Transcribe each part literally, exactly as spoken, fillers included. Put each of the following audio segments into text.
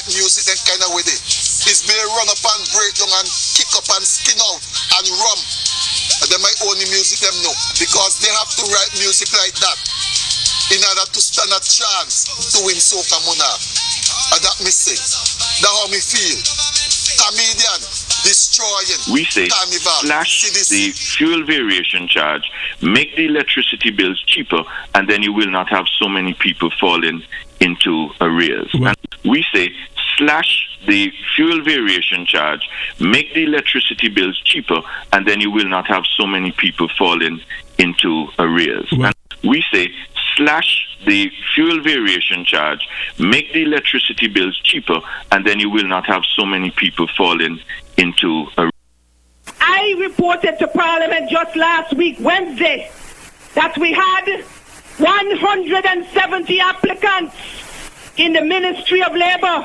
write music and kind of with it. It's being run up and break down and kick up and skin out and rum. And they might own the music them know. Because they have to write music like that in order to stand a chance to win Soca Monarch. And that me say. That's how me feel. Comedian destroying we say Carnival, slash C D C. the fuel variation charge, make the electricity bills cheaper, and then you will not have so many people falling into arrears. Well, and we say slash the fuel variation charge, make the electricity bills cheaper, and then you will not have so many people falling into arrears. Well, and we say slash the fuel variation charge, make the electricity bills cheaper, and then you will not have so many people falling into arrears. I reported to Parliament just last week, Wednesday, that we had one hundred seventy applicants in the Ministry of Labour.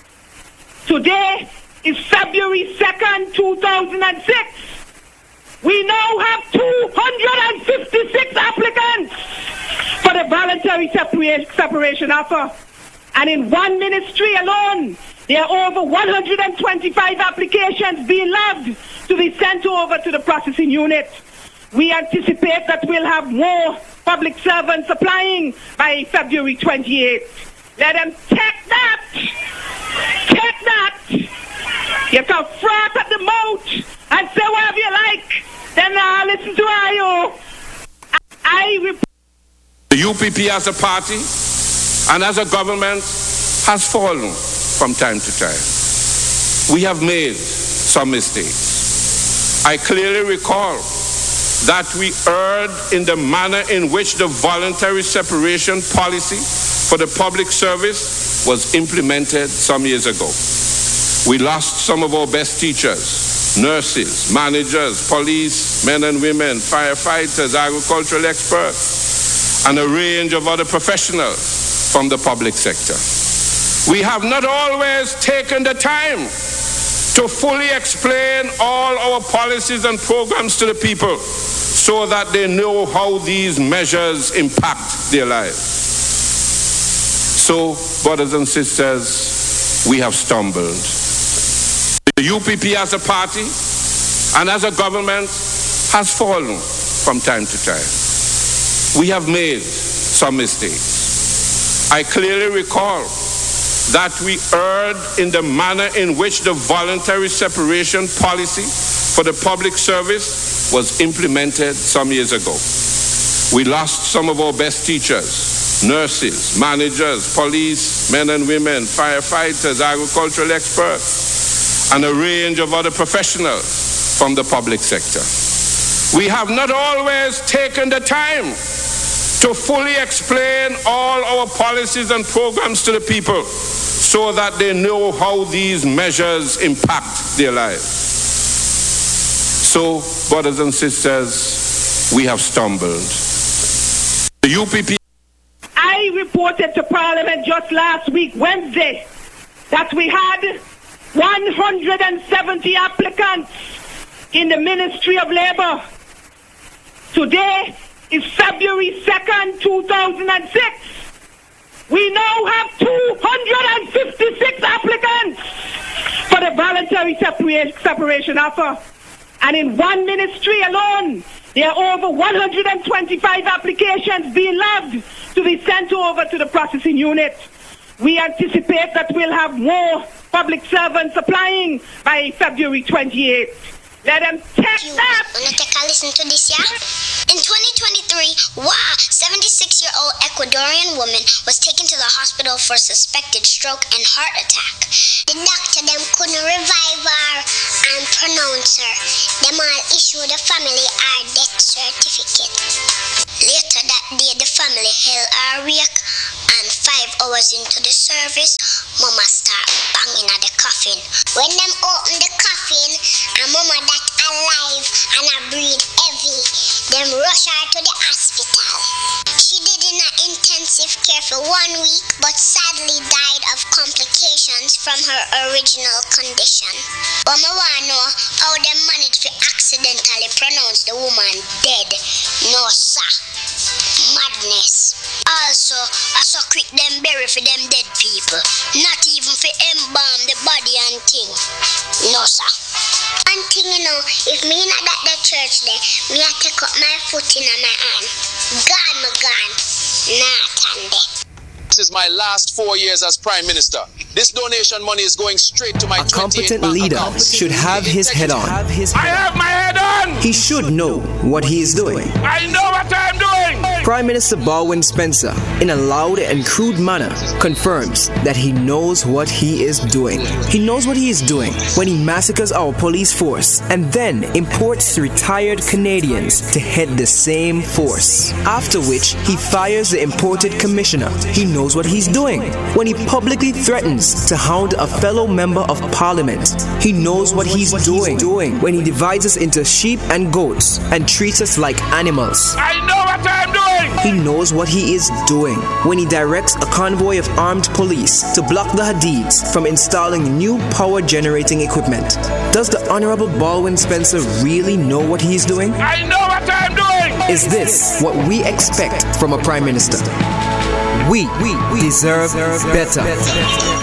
Today is February second, two thousand six. We now have two hundred fifty-six applicants for the voluntary separa- separation offer. And in one ministry alone, there are over one hundred twenty-five applications being logged to be sent over to the processing unit. We anticipate that we'll have more public servants applying by February twenty-eighth. Let them take that! Take that! You can froth at the mouth and say whatever you like. Then I'll listen to I O. I report. the U P P as a party and as a government has fallen from time to time. We have made some mistakes. I clearly recall that we erred in the manner in which the voluntary separation policy for the public service was implemented some years ago. We lost some of our best teachers, nurses, managers, police, men and women, firefighters, agricultural experts, and a range of other professionals from the public sector. We have not always taken the time to fully explain all our policies and programs to the people so that they know how these measures impact their lives. So, brothers and sisters, we have stumbled. The U P P as a party and as a government has fallen from time to time. We have made some mistakes. I clearly recall that we erred in the manner in which the voluntary separation policy for the public service was implemented some years ago. We lost some of our best teachers, nurses, managers, police, men and women, firefighters, agricultural experts, and a range of other professionals from the public sector. We have not always taken the time to fully explain all our policies and programs to the people so that they know how these measures impact their lives. So, brothers and sisters, we have stumbled. The U P P. I reported to Parliament just last week, Wednesday, that we had one hundred seventy applicants in the Ministry of Labour. Today is February second, two thousand six. We now have two hundred fifty-six applicants for the voluntary separa- separation offer. And in one ministry alone, there are over one hundred twenty-five applications being logged to be sent over to the processing unit. We anticipate that we'll have more public servants applying by February twenty-eighth. Let them take you that! wanna take a listen to this, yeah? In twenty twenty-three, wow, seventy-six-year-old Ecuadorian woman was taken to the hospital for suspected stroke and heart attack. The doctor them couldn't revive her and pronounce her. Them all issued the family her death certificate. Later that day, the family held her wake, and five hours into the service, Mama start banging at the coffin. When them open the coffin, and Mama that alive and I breathe heavy, them rush her to the hospital. She did in an intensive care for one week, but sadly died of complications from her original condition. But I want to know how they managed to accidentally pronounce the woman dead. No, sir. Madness. Also, I so quick them bury for them dead people. Not even for fi embalm the body and thing. No, sir. And thing, you know, if me not at that church there, me I take up my foot in my hand. Gone, my gone. Nah, Tandy. This is my last four years as Prime Minister. This donation money is going straight to my A competent leader should have his head on. I have my head on! He should know what he is doing. I know what I'm doing! Prime Minister Baldwin Spencer, in a loud and crude manner, confirms that he knows what he is doing. He knows what he is doing when he massacres our police force and then imports retired Canadians to head the same force. After which, he fires the imported commissioner. He knows what he's doing when he publicly threatens to hound a fellow member of parliament. He knows what he's doing when he divides us into sheep and goats and treats us like animals. I know what I'm doing! He knows what he is doing when he directs a convoy of armed police to block the Hadids from installing new power generating equipment. Does the Honorable Baldwin Spencer really know what he is doing? I know what I'm doing! Is this what we expect from a Prime Minister? We, we, we deserve better.